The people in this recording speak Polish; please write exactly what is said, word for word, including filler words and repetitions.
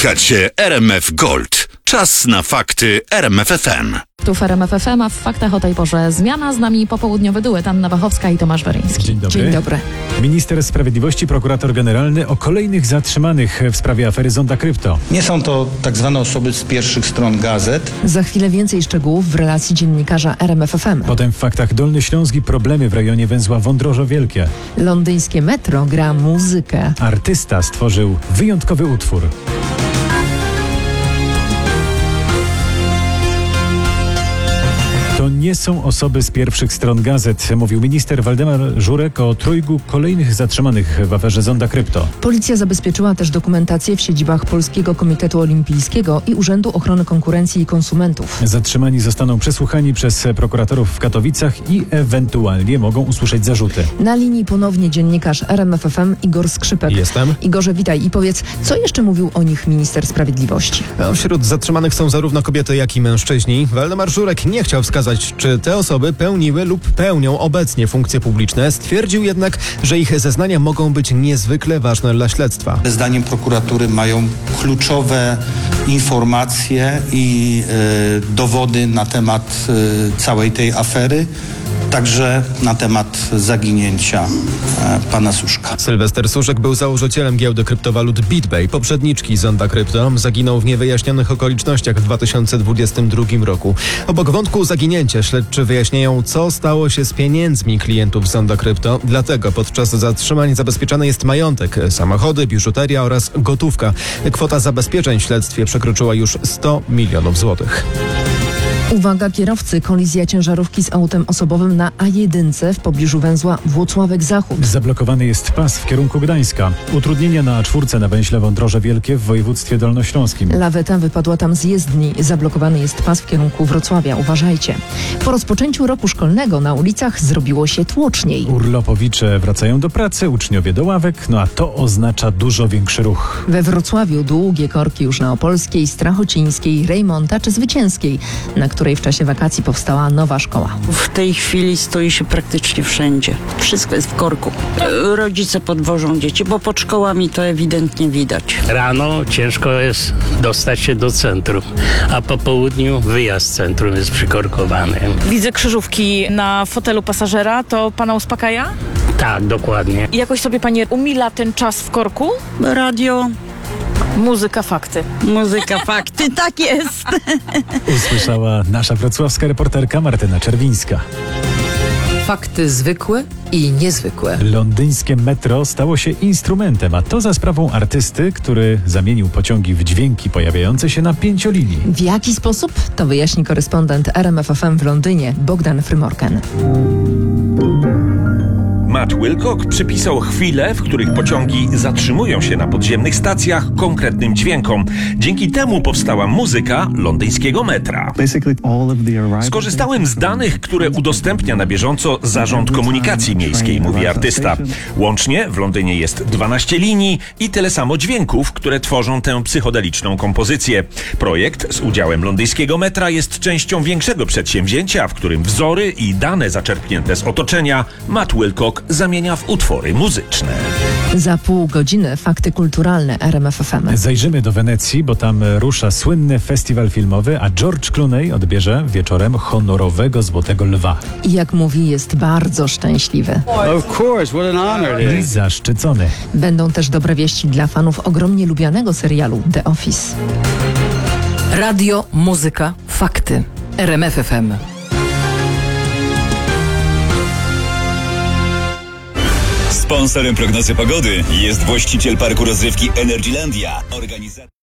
Słuchacie R M F Gold. Czas na fakty R M F F M. Tu w R M F F M, a w faktach o tej porze zmiana. Z nami popołudniowy duet Anna Wachowska i Tomasz Weryński. Dzień dobry. Dzień dobry. Minister Sprawiedliwości, prokurator generalny o kolejnych zatrzymanych w sprawie afery Zonda Krypto. Nie są to tak zwane osoby z pierwszych stron gazet. Za chwilę więcej szczegółów w relacji dziennikarza R M F F M. Potem w faktach Dolny Śląsk i problemy w rejonie węzła Wądrożo Wielkie. Londyńskie metro gra muzykę. Artysta stworzył wyjątkowy utwór. To nie są osoby z pierwszych stron gazet, mówił minister Waldemar Żurek o trójgu kolejnych zatrzymanych w aferze Zonda Krypto. Policja zabezpieczyła też dokumentację w siedzibach Polskiego Komitetu Olimpijskiego i Urzędu Ochrony Konkurencji i Konsumentów. Zatrzymani zostaną przesłuchani przez prokuratorów w Katowicach i ewentualnie mogą usłyszeć zarzuty. Na linii ponownie dziennikarz R M F F M Igor Skrzypek. Jestem. Igorze, witaj i powiedz, co jeszcze mówił o nich minister sprawiedliwości? Wśród zatrzymanych są zarówno kobiety, jak i mężczyźni. Waldemar Żurek nie chciał wskazać, czy te osoby pełniły lub pełnią obecnie funkcje publiczne. Stwierdził jednak, że ich zeznania mogą być niezwykle ważne dla śledztwa. Zdaniem prokuratury mają kluczowe informacje i y, dowody na temat y, całej tej afery. Także na temat zaginięcia e, pana Suszka. Sylwester Suszek był założycielem giełdy kryptowalut BitBay, poprzedniczki Zonda Krypto. Zaginął w niewyjaśnionych okolicznościach w dwa tysiące dwudziestym drugim roku. Obok wątku zaginięcia śledczy wyjaśniają, co stało się z pieniędzmi klientów Zonda Krypto. Dlatego podczas zatrzymań zabezpieczany jest majątek, samochody, biżuteria oraz gotówka. Kwota zabezpieczeń w śledztwie przekroczyła już sto milionów złotych. Uwaga kierowcy, kolizja ciężarówki z autem osobowym na A jeden w pobliżu węzła Włocławek-Zachód. Zablokowany jest pas w kierunku Gdańska. Utrudnienia na A cztery na węźle Wądroże Wielkie w województwie dolnośląskim. Laweta wypadła tam z jezdni. Zablokowany jest pas w kierunku Wrocławia. Uważajcie. Po rozpoczęciu roku szkolnego na ulicach zrobiło się tłoczniej. Urlopowicze wracają do pracy, uczniowie do ławek, no a to oznacza dużo większy ruch. We Wrocławiu długie korki już na Opolskiej, Strachocińskiej, Rejmonta czy Zwycięskiej, na której w czasie wakacji powstała nowa szkoła. W tej chwili stoi się praktycznie wszędzie. Wszystko jest w korku. Rodzice podwożą dzieci, bo pod szkołami to ewidentnie widać. Rano ciężko jest dostać się do centrum, a po południu wyjazd z centrum jest przykorkowany. Widzę krzyżówki na fotelu pasażera. To pana uspokaja? Tak, dokładnie. I jakoś sobie pani umila ten czas w korku? Radio, Muzyka, fakty. muzyka, fakty, tak jest. Usłyszała nasza wrocławska reporterka Martyna Czerwińska. Fakty zwykłe i niezwykłe. Londyńskie metro stało się instrumentem, a to za sprawą artysty, który zamienił pociągi w dźwięki pojawiające się na pięciolinii. W jaki sposób? To wyjaśni korespondent R M F F M w Londynie Bogdan Frymorken. Matt Wilcock przypisał chwile, w których pociągi zatrzymują się na podziemnych stacjach konkretnym dźwiękom. Dzięki temu powstała muzyka londyńskiego metra. Skorzystałem z danych, które udostępnia na bieżąco Zarząd Komunikacji Miejskiej, mówi artysta. Łącznie w Londynie jest dwanaście linii i tyle samo dźwięków, które tworzą tę psychodeliczną kompozycję. Projekt z udziałem londyńskiego metra jest częścią większego przedsięwzięcia, w którym wzory i dane zaczerpnięte z otoczenia Matt Wilcock zamienia w utwory muzyczne. Za pół godziny fakty kulturalne R M F F M. Zajrzymy do Wenecji, bo tam rusza słynny festiwal filmowy, a George Clooney odbierze wieczorem honorowego Złotego Lwa. I jak mówi, jest bardzo szczęśliwy. I zaszczycony. Będą też dobre wieści dla fanów ogromnie lubianego serialu The Office. Radio, muzyka, fakty. R M F F M. Sponsorem prognozy pogody jest właściciel parku rozrywki Energylandia. Organizacja